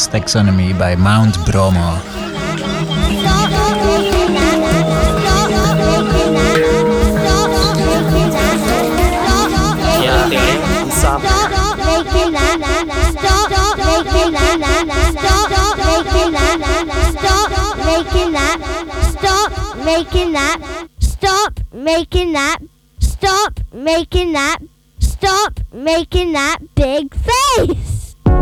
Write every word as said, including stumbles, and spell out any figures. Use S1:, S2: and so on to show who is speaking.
S1: Reverse Taxonomy by Mount Bromo.
S2: Making that, stop making that, stop making that, stop making that big face.